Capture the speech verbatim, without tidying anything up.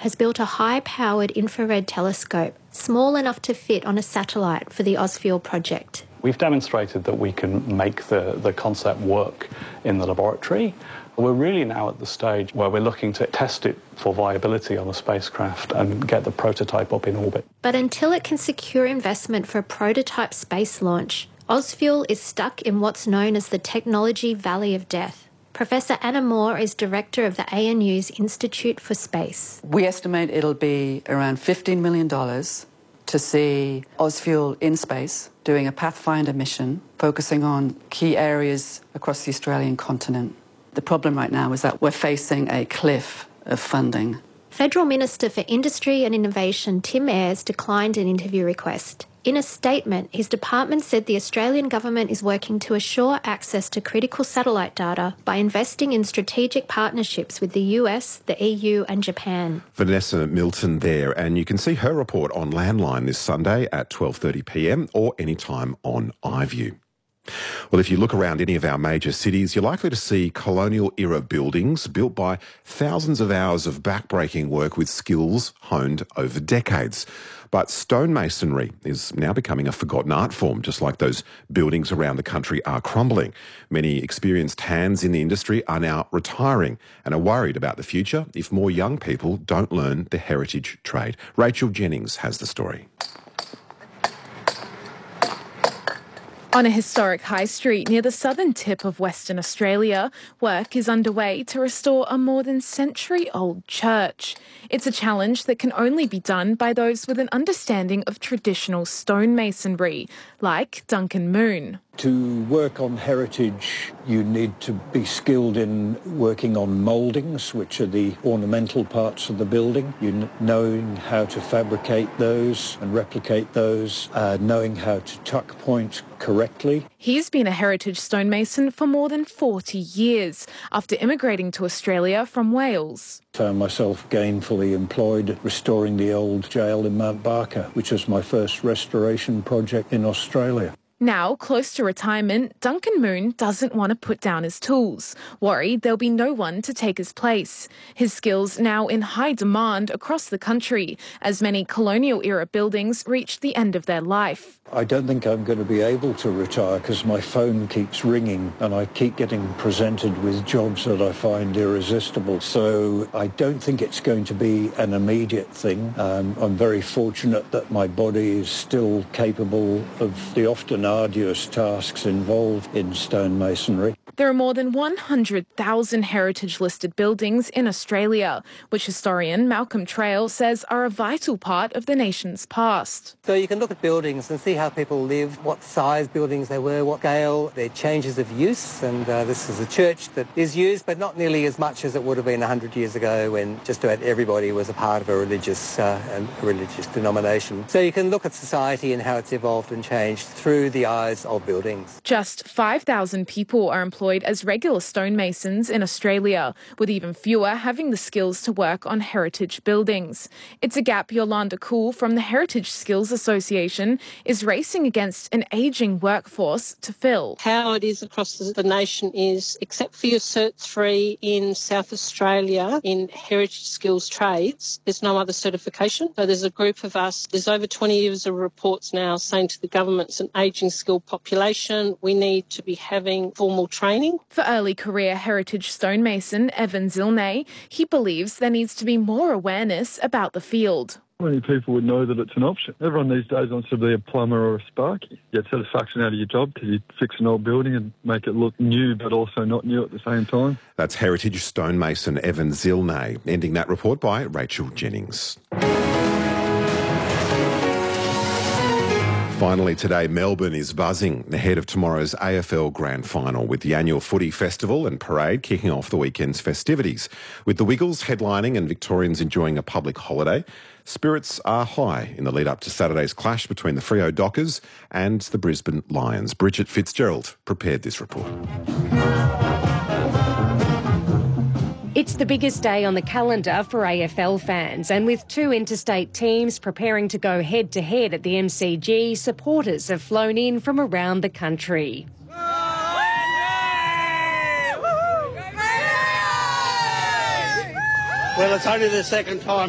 has built a high-powered infrared telescope, small enough to fit on a satellite for the Ausfuel project. We've demonstrated that we can make the, the concept work in the laboratory. We're really now at the stage where we're looking to test it for viability on a spacecraft and get the prototype up in orbit. But until it can secure investment for a prototype space launch, Ausfuel is stuck in what's known as the Technology Valley of Death. Professor Anna Moore is director of the A N U's Institute for Space. We estimate it'll be around fifteen million dollars to see Ausfuel in space doing a Pathfinder mission focusing on key areas across the Australian continent. The problem right now is that we're facing a cliff of funding. Federal Minister for Industry and Innovation Tim Ayres declined an interview request. In a statement, his department said the Australian government is working to assure access to critical satellite data by investing in strategic partnerships with the U S, the E U and Japan. Vanessa Milton there, and you can see her report on Landline this Sunday at twelve thirty p m or anytime on iView. Well, if you look around any of our major cities, you're likely to see colonial-era buildings built by thousands of hours of backbreaking work with skills honed over decades. But stonemasonry is now becoming a forgotten art form, just like those buildings around the country are crumbling. Many experienced hands in the industry are now retiring and are worried about the future if more young people don't learn the heritage trade. Rachel Jennings has the story. On a historic high street near the southern tip of Western Australia, work is underway to restore a more than century-old church. It's a challenge that can only be done by those with an understanding of traditional stonemasonry, like Duncan Moon. To work on heritage, you need to be skilled in working on mouldings, which are the ornamental parts of the building. You knowing how to fabricate those and replicate those, uh, knowing how to tuck point correctly. He's been a heritage stonemason for more than forty years, after immigrating to Australia from Wales. Found myself gainfully employed restoring the old jail in Mount Barker, which was my first restoration project in Australia. Now, close to retirement, Duncan Moon doesn't want to put down his tools, worried there'll be no one to take his place. His skills now in high demand across the country, as many colonial-era buildings reach the end of their life. I don't think I'm going to be able to retire because my phone keeps ringing and I keep getting presented with jobs that I find irresistible. So I don't think it's going to be an immediate thing. Um, I'm very fortunate that my body is still capable of the often arduous tasks involved in stonemasonry. There are more than one hundred thousand heritage-listed buildings in Australia, which historian Malcolm Trail says are a vital part of the nation's past. So you can look at buildings and see how people lived, what size buildings they were, what scale, their changes of use, and uh, this is a church that is used, but not nearly as much as it would have been one hundred years ago when just about everybody was a part of a religious, uh, a religious denomination. So you can look at society and how it's evolved and changed through the eyes of buildings. Just five thousand people are employed as regular stonemasons in Australia, with even fewer having the skills to work on heritage buildings. It's a gap Yolanda Cool from the Heritage Skills Association is racing against an ageing workforce to fill. How it is across the nation is, except for your Cert three in South Australia in heritage skills trades, there's no other certification. So there's a group of us, there's over twenty years of reports now saying to the government it's an ageing skilled population. We need to be having formal training. For early career heritage stonemason Evan Zilnay, he believes there needs to be more awareness about the field. Many people would know that it's an option. Everyone these days wants to be a plumber or a sparky. You get satisfaction out of your job because you fix an old building and make it look new but also not new at the same time. That's heritage stonemason Evan Zilnay. Ending that report by Rachel Jennings. Finally today, Melbourne is buzzing ahead of tomorrow's A F L Grand Final, with the annual footy festival and parade kicking off the weekend's festivities. With the Wiggles headlining and Victorians enjoying a public holiday, spirits are high in the lead up to Saturday's clash between the Freo Dockers and the Brisbane Lions. Bridget Fitzgerald prepared this report. It's the biggest day on the calendar for A F L fans, and with two interstate teams preparing to go head-to-head at the M C G, supporters have flown in from around the country. Well, it's only the second time